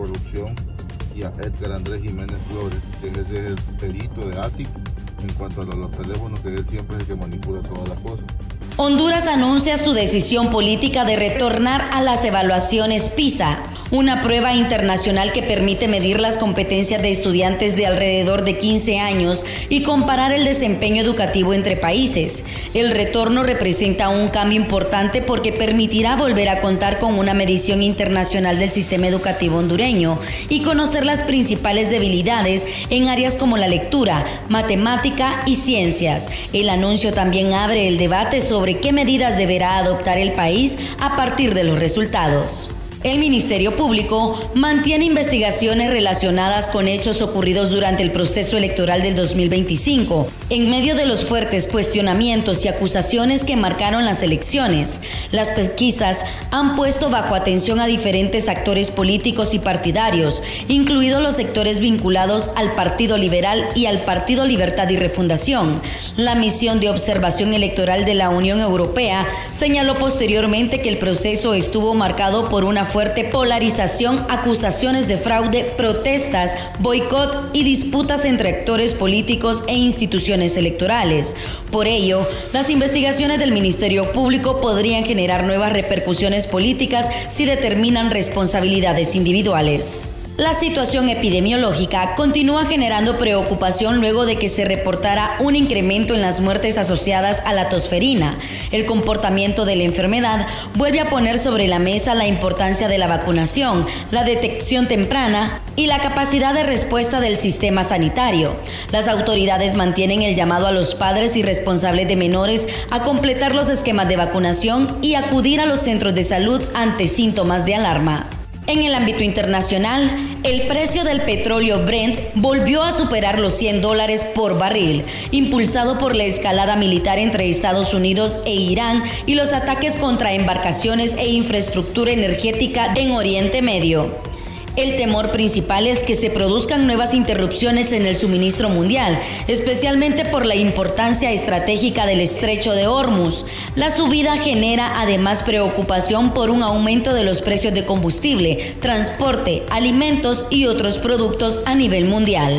corrupción, y a Edgar Andrés Jiménez Flores, que es el perito de ATIC en cuanto a los teléfonos, que él siempre es el que manipula todas las cosas. Honduras anuncia su decisión política de retornar a las evaluaciones PISA, una prueba internacional que permite medir las competencias de estudiantes de alrededor de 15 años y comparar el desempeño educativo entre países. El retorno representa un cambio importante porque permitirá volver a contar con una medición internacional del sistema educativo hondureño y conocer las principales debilidades en áreas como la lectura, matemática y ciencias. El anuncio también abre el debate sobre qué medidas deberá adoptar el país a partir de los resultados. El Ministerio Público mantiene investigaciones relacionadas con hechos ocurridos durante el proceso electoral del 2025, en medio de los fuertes cuestionamientos y acusaciones que marcaron las elecciones. Las pesquisas han puesto bajo atención a diferentes actores políticos y partidarios, incluidos los sectores vinculados al Partido Liberal y al Partido Libertad y Refundación. La misión de observación electoral de la Unión Europea señaló posteriormente que el proceso estuvo marcado por una fuerte polarización, acusaciones de fraude, protestas, boicot y disputas entre actores políticos e instituciones electorales. Por ello, las investigaciones del Ministerio Público podrían generar nuevas repercusiones políticas si determinan responsabilidades individuales. La situación epidemiológica continúa generando preocupación luego de que se reportara un incremento en las muertes asociadas a la tosferina. El comportamiento de la enfermedad vuelve a poner sobre la mesa la importancia de la vacunación, la detección temprana y la capacidad de respuesta del sistema sanitario. Las autoridades mantienen el llamado a los padres y responsables de menores a completar los esquemas de vacunación y acudir a los centros de salud ante síntomas de alarma. En el ámbito internacional, el precio del petróleo Brent volvió a superar los $100 por barril, impulsado por la escalada militar entre Estados Unidos e Irán y los ataques contra embarcaciones e infraestructura energética en Oriente Medio. El temor principal es que se produzcan nuevas interrupciones en el suministro mundial, especialmente por la importancia estratégica del estrecho de Hormuz. La subida genera además preocupación por un aumento de los precios de combustible, transporte, alimentos y otros productos a nivel mundial.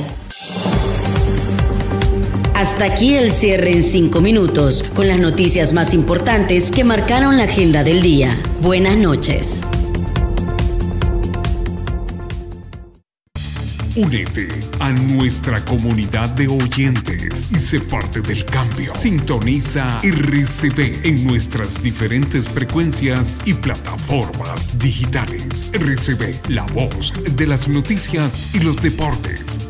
Hasta aquí el cierre en 5 minutos, con las noticias más importantes que marcaron la agenda del día. Buenas noches. Únete a nuestra comunidad de oyentes y sé parte del cambio. Sintoniza RCB en nuestras diferentes frecuencias y plataformas digitales. RCB, la voz de las noticias y los deportes.